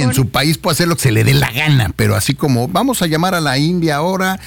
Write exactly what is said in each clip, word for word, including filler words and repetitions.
en su país puede hacer lo que se le dé la gana, pero así como vamos a llamar a la India ahora,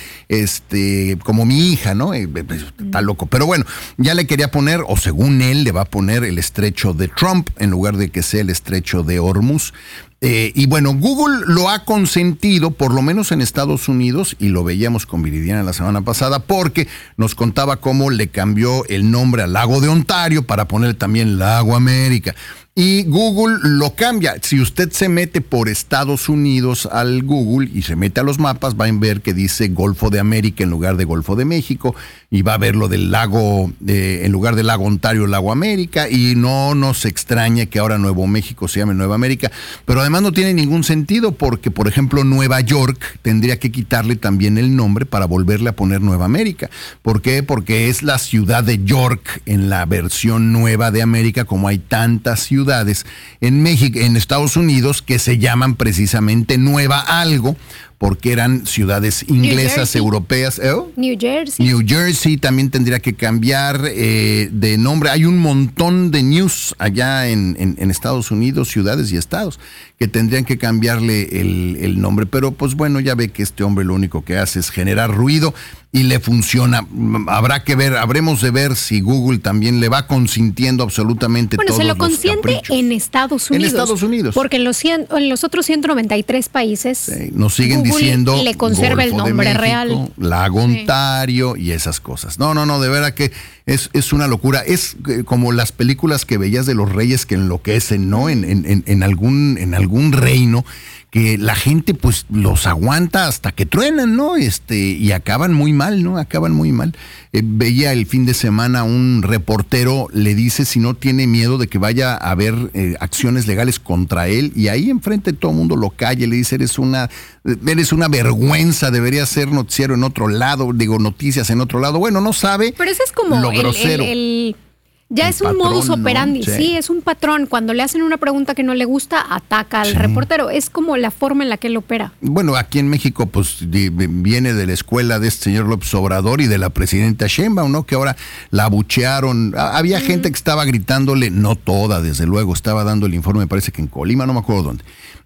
este, como mi hija, ¿no? Eh, está loco. Pero bueno, ya le quería poner, o según él, le va a poner el estrecho de Trump en lugar de que sea el estrecho de Hormuz. Eh, y bueno, Google lo ha consentido, por lo menos en Estados Unidos, y lo veíamos con Viridiana la semana pasada, porque nos contaba cómo le cambió el nombre al lago de Ontario para poner también Lago América. Y Google lo cambia. Si usted se mete por Estados Unidos al Google y se mete a los mapas, va a ver que dice Golfo de América en lugar de Golfo de México, y va a ver lo del lago, eh, en lugar del lago Ontario, Lago América, y no nos extraña que ahora Nuevo México se llame Nueva América, pero además no tiene ningún sentido porque, por ejemplo, Nueva York tendría que quitarle también el nombre para volverle a poner Nueva América. ¿Por qué? Porque es la ciudad de York en la versión nueva de América, como hay tantas ciudades en México, en Estados Unidos, que se llaman precisamente Nueva Algo, porque eran ciudades inglesas, europeas. ¿Eh? New Jersey. New Jersey también tendría que cambiar eh, de nombre. Hay un montón de news allá en, en, en Estados Unidos, ciudades y estados, que tendrían que cambiarle el, el nombre. Pero pues bueno, ya ve que este hombre lo único que hace es generar ruido y le funciona. Habrá que ver, habremos de ver si Google también le va consintiendo absolutamente bueno, todos los caprichos. Bueno, se lo consiente en Estados Unidos. En Estados Unidos. Porque en los, cien, en los otros ciento noventa y tres países sí, nos siguen Google diciendo le conserva Golfo el nombre de México, real. Lago Ontario sí. y esas cosas. No, no, no, de verdad que es, es una locura. Es como las películas que veías de los reyes que enloquecen, ¿no? En, en, en, algún, en algún reino, que la gente pues los aguanta hasta que truenan, ¿no? Este, y acaban muy mal, ¿no? Acaban muy mal. Eh, veía el fin de semana un reportero, le dice si no tiene miedo de que vaya a haber eh, acciones legales contra él, y ahí enfrente todo el mundo lo calla, le dice eres una, eres una vergüenza, debería ser noticiero en otro lado, digo noticias en otro lado. Bueno, no sabe. Pero ese es como lo el, grosero. el, el... Ya el es un patrón, modus operandi, ¿no? sí. sí, es un patrón. Cuando le hacen una pregunta que no le gusta, ataca al sí. reportero. Es como la forma en la que él opera. Bueno, aquí en México, pues de, viene de la escuela de este señor López Obrador y de la presidenta Sheinbaum, ¿no? Que ahora la abuchearon. Había mm. gente que estaba gritándole, no toda, desde luego, estaba dando el informe, me parece que en Colima, no me acuerdo dónde.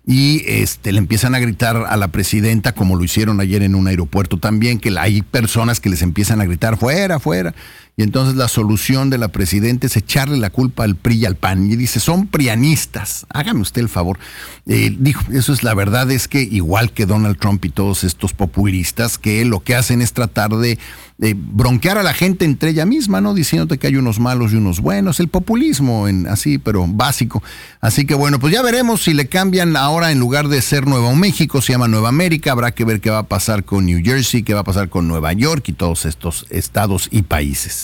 Y este le empiezan a gritar a la presidenta, como lo hicieron ayer en un aeropuerto también, que hay personas que les empiezan a gritar, fuera, fuera. Y entonces la solución de la presidenta es echarle la culpa al P R I y al P A N. Y dice, son prianistas, hágame usted el favor. Eh, dijo, eso es la verdad, es que igual que Donald Trump y todos estos populistas, que lo que hacen es tratar de, de bronquear a la gente entre ella misma, ¿no? Diciéndote que hay unos malos y unos buenos. El populismo, en así, pero básico. Así que bueno, pues ya veremos si le cambian ahora, en lugar de ser Nuevo México, se llama Nueva América. Habrá que ver qué va a pasar con New Jersey, qué va a pasar con Nueva York y todos estos estados y países.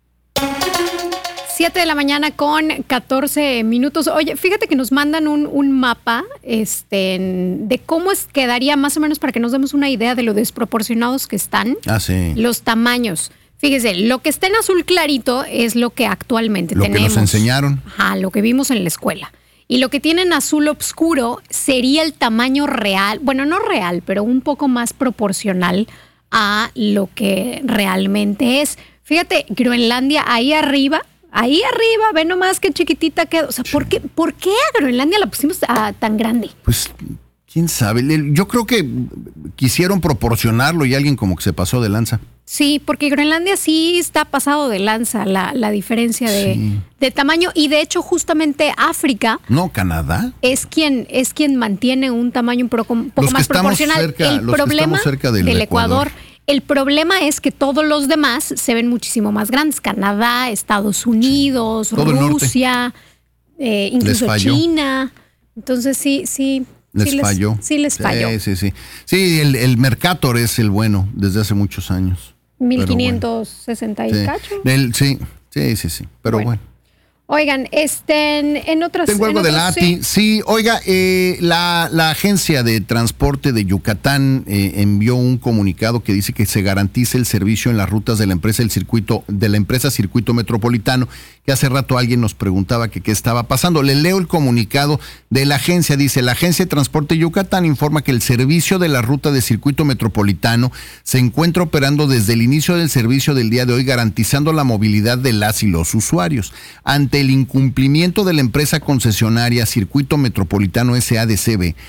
siete de la mañana con catorce minutos. Oye, fíjate que nos mandan un, un mapa este, de cómo es, quedaría más o menos para que nos demos una idea de lo desproporcionados que están ah, sí. los tamaños. Fíjese, lo que está en azul clarito es lo que actualmente lo tenemos. Lo que nos enseñaron. Ajá, lo que vimos en la escuela. Y lo que tiene en azul oscuro sería el tamaño real, bueno, no real, pero un poco más proporcional a lo que realmente es. Fíjate, Groenlandia ahí arriba, ahí arriba, ve nomás qué chiquitita quedó. O sea, ¿por qué, ¿por qué a Groenlandia la pusimos a, tan grande? Pues, quién sabe. Yo creo que quisieron proporcionarlo y alguien como que se pasó de lanza. Sí, porque Groenlandia sí está pasado de lanza la, la diferencia de, sí. de tamaño. Y de hecho, justamente África. No, Canadá. Es quien, es quien mantiene un tamaño un poco, un poco más proporcional. Cerca, el problema cerca del, del Ecuador. Ecuador. El problema es que todos los demás se ven muchísimo más grandes. Canadá, Estados Unidos, sí. Rusia, eh, incluso China. Entonces sí, sí. Les sí falló. Les, sí les falló. Sí, sí, sí. Sí, el, el Mercator es el bueno desde hace muchos años. mil quinientos sesenta y sí. cacho. El, sí, sí, sí, sí. Pero bueno. bueno. Oigan, este, en, en otras... Tengo algo de la A T I. Sí, sí oiga, eh, la, la Agencia de Transporte de Yucatán eh, envió un comunicado que dice que se garantice el servicio en las rutas de la empresa el circuito de la empresa Circuito Metropolitano, que hace rato alguien nos preguntaba que qué estaba pasando. Le leo el comunicado de la agencia. Dice, la Agencia de Transporte de Yucatán informa que el servicio de la ruta de Circuito Metropolitano se encuentra operando desde el inicio del servicio del día de hoy, garantizando la movilidad de las y los usuarios. Ante el incumplimiento de la empresa concesionaria Circuito Metropolitano S A de C B